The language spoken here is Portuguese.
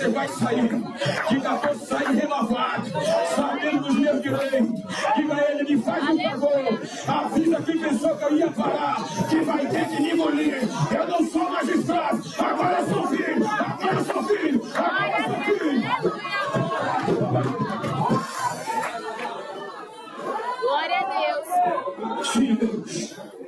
você vai sair. Diga, vou sair renovado, sabendo dos meus direitos. Diga a ele, me faz um favor. Avisa quem pensou que eu ia parar, que vai ter que me engolir. Eu não sou magistrado, agora eu sou filho. Agora eu sou filho. Agora eu sou filho. Glória a Deus. Sim, Deus.